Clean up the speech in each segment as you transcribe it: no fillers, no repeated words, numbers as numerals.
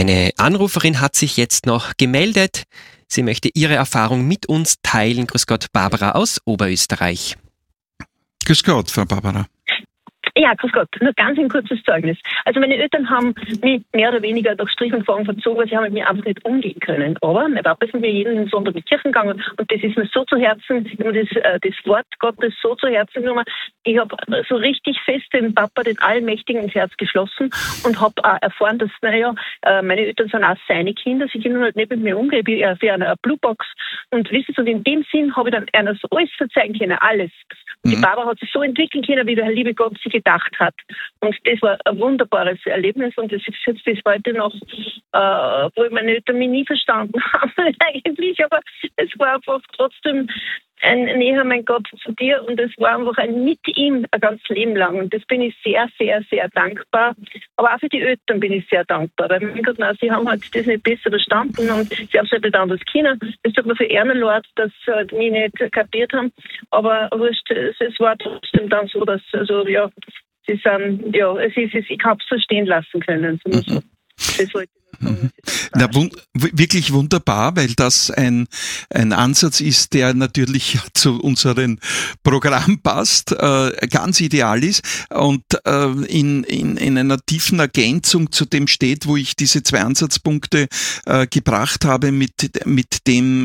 Eine Anruferin hat sich jetzt noch gemeldet. Sie möchte ihre Erfahrung mit uns teilen. Grüß Gott, Barbara aus Oberösterreich. Grüß Gott, Frau Barbara. Ja, grüß Gott. Nur ganz ein kurzes Zeugnis. Also meine Eltern haben mich mehr oder weniger durch Strich und Faden verzogen, weil sie haben mit mir einfach nicht umgehen können. Aber mein Papa ist mit mir jeden Sonntag in die Kirche gegangen und das ist mir so zu Herzen, ich habe das Wort Gottes so zu Herzen genommen. Ich habe so richtig fest den Papa, den Allmächtigen, ins Herz geschlossen und habe auch erfahren, dass, meine Eltern sind auch seine Kinder, sie können halt nicht mit mir umgehen, wie für eine Bluebox. Und wissen Sie, und in dem Sinn habe ich dann einer so alles verzeihen können, alles. Und die Barbara hat sich so entwickeln können, wie der liebe Gott sie gedacht hat. Und das war ein wunderbares Erlebnis und das ist jetzt bis heute noch, wo meine Eltern mich nie verstanden haben eigentlich, aber es war einfach trotzdem ein näher, mein Gott, zu dir und es war einfach ein mit ihm ein ganzes Leben lang und das bin ich sehr, sehr, sehr dankbar. Aber auch für die Eltern bin ich sehr dankbar, weil mein Gott, nein, sie haben halt das nicht besser verstanden und sie haben es nicht anders können. Es tut mir für Ehren leid, dass sie mich nicht kapiert haben, aber wurscht, es war trotzdem dann so, dass, also ja, sie sind, ja, ich habe es verstehen lassen können. So. Das wollte ich sagen. Na, wirklich wunderbar, weil das ein Ansatz ist, der natürlich zu unserem Programm passt, ganz ideal ist und in einer tiefen Ergänzung zu dem steht, wo ich diese 2 Ansatzpunkte gebracht habe, mit dem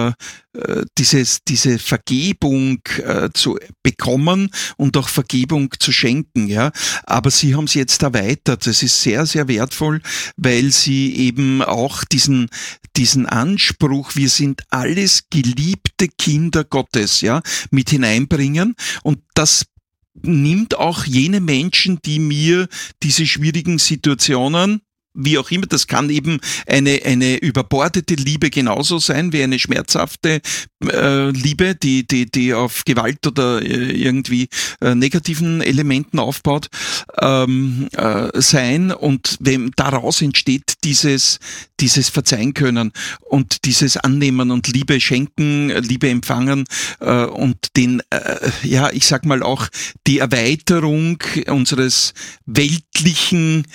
diese Vergebung zu bekommen und auch Vergebung zu schenken, ja. Aber Sie haben es jetzt erweitert. Das ist sehr, sehr wertvoll, weil Sie eben auch diesen Anspruch, wir sind alles geliebte Kinder Gottes, ja, mit hineinbringen. Und das nimmt auch jene Menschen, die mir diese schwierigen Situationen, wie auch immer, das kann eben eine überbordete Liebe genauso sein wie eine schmerzhafte Liebe, die auf Gewalt oder irgendwie negativen Elementen aufbaut, sein. Und wenn daraus entsteht dieses Verzeihen können und dieses Annehmen und Liebe schenken, Liebe empfangen und ich sag mal auch die Erweiterung unserer weltlichen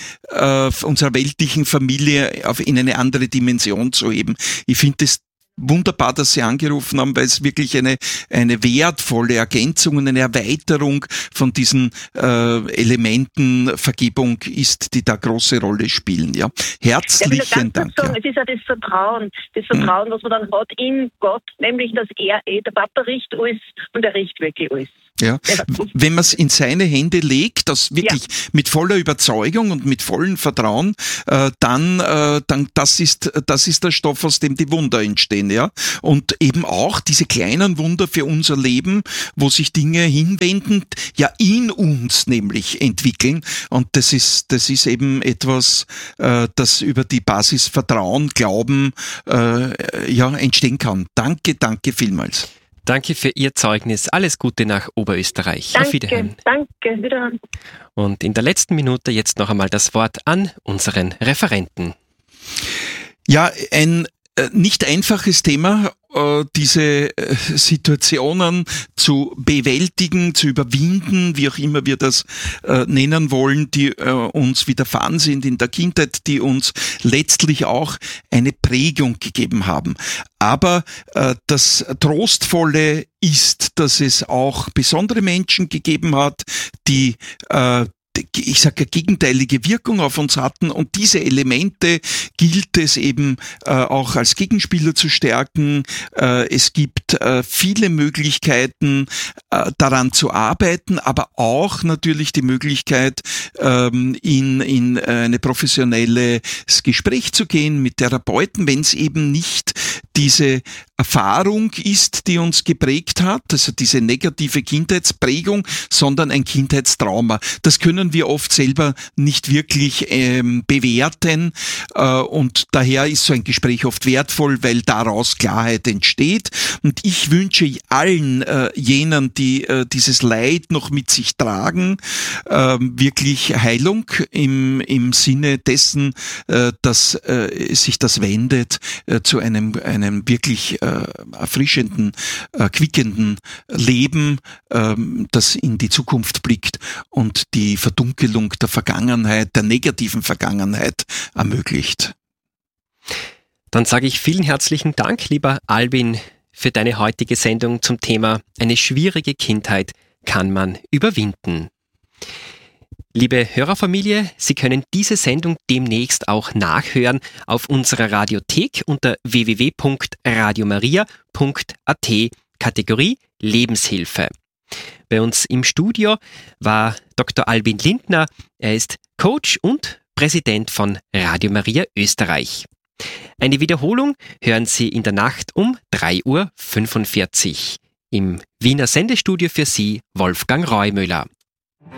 Familie in eine andere Dimension zu heben. Ich finde es wunderbar, dass Sie angerufen haben, weil es wirklich eine wertvolle Ergänzung und eine Erweiterung von diesen Elementen Vergebung ist, die da große Rolle spielen. Ja, herzlichen Dank. Sagen, es ist ja das Vertrauen, was man dann hat in Gott, nämlich, dass der Papa riecht alles und er riecht wirklich alles. Ja, wenn man es in seine Hände legt, das wirklich mit voller Überzeugung und mit vollem Vertrauen, dann das ist der Stoff, aus dem die Wunder entstehen, ja. Und eben auch diese kleinen Wunder für unser Leben, wo sich Dinge hinwendend, ja, in uns nämlich entwickeln. Und das ist eben etwas, das über die Basis Vertrauen, Glauben, entstehen kann. Danke vielmals. Danke für Ihr Zeugnis. Alles Gute nach Oberösterreich. Auf Wiederhören. Danke, wiederhören. Und in der letzten Minute jetzt noch einmal das Wort an unseren Referenten. Ja, ein nicht einfaches Thema, diese Situationen zu bewältigen, zu überwinden, wie auch immer wir das nennen wollen, die uns widerfahren sind in der Kindheit, die uns letztlich auch eine Prägung gegeben haben. Aber das Trostvolle ist, dass es auch besondere Menschen gegeben hat, die ich sage, gegenteilige Wirkung auf uns hatten, und diese Elemente gilt es eben auch als Gegenspieler zu stärken. Es gibt viele Möglichkeiten, daran zu arbeiten, aber auch natürlich die Möglichkeit, in eine professionelles Gespräch zu gehen mit Therapeuten, wenn es eben nicht diese Erfahrung ist, die uns geprägt hat, also diese negative Kindheitsprägung, sondern ein Kindheitstrauma. Das können wir oft selber nicht wirklich bewerten, und daher ist so ein Gespräch oft wertvoll, weil daraus Klarheit entsteht. Und ich wünsche allen jenen, die dieses Leid noch mit sich tragen, wirklich Heilung im Sinne dessen, dass sich das wendet zu einem wirklich erfrischenden, quickenden Leben, das in die Zukunft blickt und die Verdunkelung der Vergangenheit, der negativen Vergangenheit ermöglicht. Dann sage ich vielen herzlichen Dank, lieber Albin, für deine heutige Sendung zum Thema Eine schwierige Kindheit kann man überwinden. Liebe Hörerfamilie, Sie können diese Sendung demnächst auch nachhören auf unserer Radiothek unter www.radiomaria.at, Kategorie Lebenshilfe. Bei uns im Studio war Dr. Albin Lindner. Er ist Coach und Präsident von Radio Maria Österreich. Eine Wiederholung hören Sie in der Nacht um 3:45 Uhr. Im Wiener Sendestudio für Sie Wolfgang Reumüller.